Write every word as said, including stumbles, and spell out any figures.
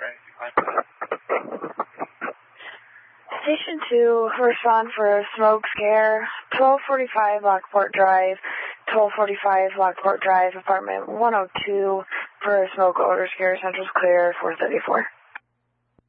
Station two, respond for a smoke scare, twelve forty-five Lockport Drive, twelve forty-five Lockport Drive, apartment one oh two, for a smoke odor scare, central's clear, four thirty-four.